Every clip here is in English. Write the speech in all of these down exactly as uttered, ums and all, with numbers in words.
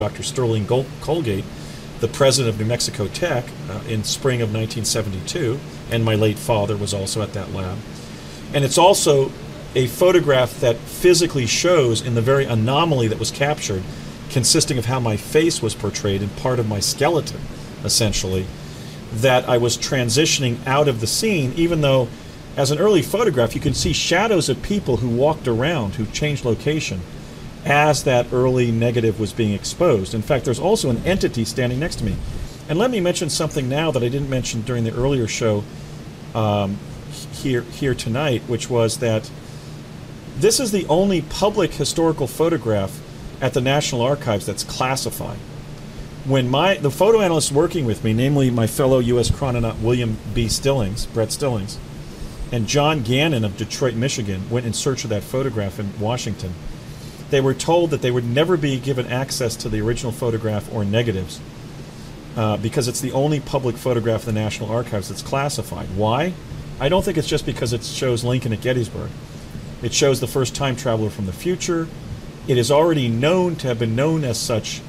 Doctor Sterling Gol- Colgate, the president of New Mexico Tech, uh, in spring of nineteen seventy-two, and my late father was also at that lab. And it's also a photograph that physically shows in the very anomaly that was captured, consisting of how my face was portrayed and part of my skeleton, essentially, that I was transitioning out of the scene, even though as an early photograph you can see shadows of people who walked around, who changed location, as that early negative was being exposed. In fact, there's also an entity standing next to me. And let me mention something now that I didn't mention during the earlier show um, here, here tonight, which was that this is the only public historical photograph at the National Archives that's classified. When my the photo analysts working with me, namely my fellow U S chrononaut William B. Stillings, Brett Stillings, and John Gannon of Detroit, Michigan, went in search of that photograph in Washington, they were told that they would never be given access to the original photograph or negatives uh, because it's the only public photograph in the National Archives that's classified. Why? I don't think it's just because it shows Lincoln at Gettysburg. It shows the first time traveler from the future. It is already known to have been known as such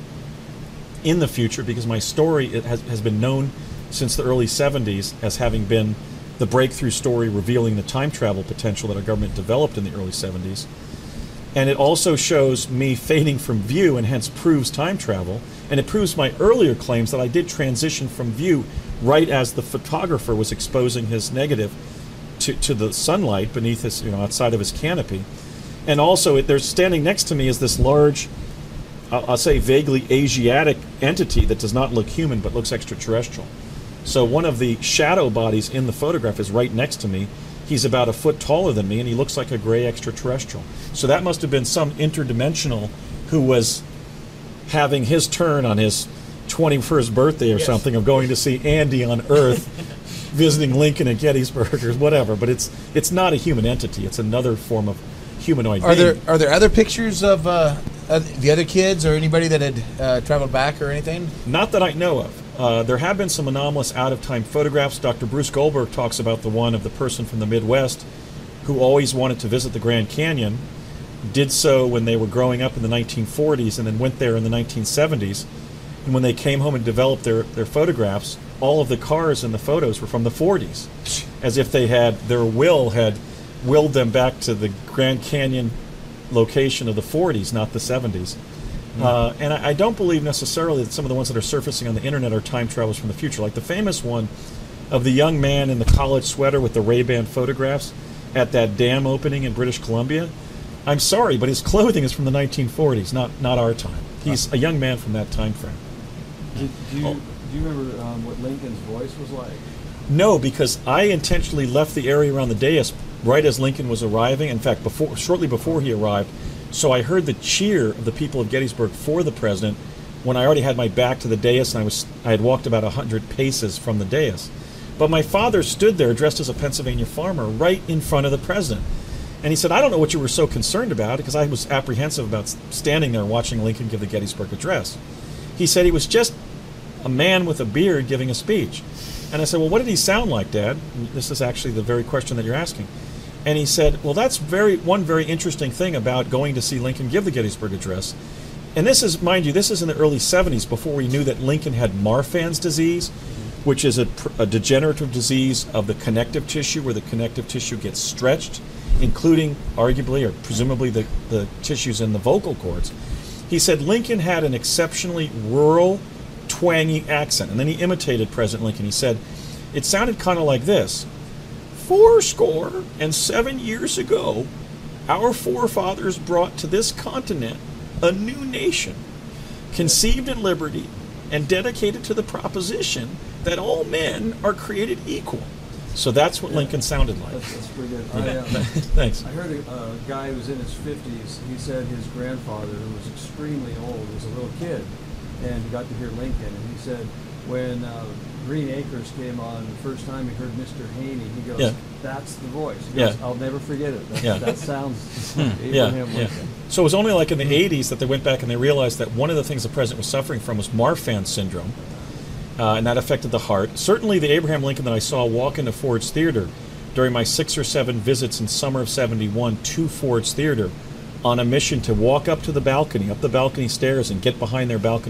in the future because my story it has, has been known since the early seventies as having been the breakthrough story revealing the time travel potential that our government developed in the early seventies. And it also shows me fading from view and hence proves time travel. And it proves my earlier claims that I did transition from view right as the photographer was exposing his negative to, to the sunlight beneath his, you know, outside of his canopy. And also, it, there's standing next to me is this large, I'll, I'll say vaguely Asiatic entity that does not look human but looks extraterrestrial. So one of the shadow bodies in the photograph is right next to me. He's about a foot taller than me, and he looks like a gray extraterrestrial. So that must have been some interdimensional who was having his turn on his twenty-first birthday or yes. something of going to see Andy on Earth, visiting Lincoln at Gettysburg or whatever. But it's it's not a human entity. It's another form of humanoid Are being. there are there other pictures of uh, uh, the other kids or anybody that had uh, traveled back or anything? Not that I know of. Uh, there have been some anomalous out-of-time photographs. Doctor Bruce Goldberg talks about the one of the person from the Midwest who always wanted to visit the Grand Canyon, did so when they were growing up in the nineteen forties and then went there in the nineteen seventies. And when they came home and developed their, their photographs, all of the cars in the photos were from the forties, as if they had, their will had willed them back to the Grand Canyon location of the forties, not the seventies. Uh, and I, I don't believe necessarily that some of the ones that are surfacing on the internet are time travelers from the future. Like the famous one of the young man in the college sweater with the Ray-Ban photographs at that dam opening in British Columbia. I'm sorry, but his clothing is from the nineteen forties, not not our time. He's a young man from that time frame. Did, do, you, oh. do you remember um, what Lincoln's voice was like? No, because I intentionally left the area around the dais right as Lincoln was arriving. In fact, before shortly before he arrived. So I heard the cheer of the people of Gettysburg for the president when I already had my back to the dais and I was I had walked about a hundred paces from the dais. But my father stood there dressed as a Pennsylvania farmer right in front of the president. And he said, I don't know what you were so concerned about, because I was apprehensive about standing there watching Lincoln give the Gettysburg Address. He said he was just a man with a beard giving a speech. And I said, well, what did he sound like, Dad? And this is actually the very question that you're asking. And he said, well, that's very one very interesting thing about going to see Lincoln give the Gettysburg Address. And this is, mind you, this is in the early seventies, before we knew that Lincoln had Marfan's disease, which is a, a degenerative disease of the connective tissue, where the connective tissue gets stretched, including, arguably, or presumably, the, the tissues in the vocal cords. He said Lincoln had an exceptionally rural, twangy accent. And then he imitated President Lincoln. He said, it sounded kind of like this. Four score and seven years ago, our forefathers brought to this continent a new nation, conceived in liberty and dedicated to the proposition that all men are created equal. So that's what yeah. Lincoln sounded like. That's, that's pretty good. Yeah. I, um, Thanks. I heard a uh, guy who was in his fifties, he said his grandfather, who was extremely old, was a little kid, and he got to hear Lincoln, and he said when uh, Green Acres came on the first time he heard Mister Haney, he goes, yeah. that's the voice. He goes, yeah. I'll never forget it. That, yeah. that sounds hmm. Abraham yeah. Lincoln. Yeah. So it was only like in the eighties that they went back and they realized that one of the things the president was suffering from was Marfan syndrome, uh, and that affected the heart. Certainly the Abraham Lincoln that I saw walk into Ford's Theater during my six or seven visits in summer of seventy-one to Ford's Theater on a mission to walk up to the balcony, up the balcony stairs, and get behind their balcony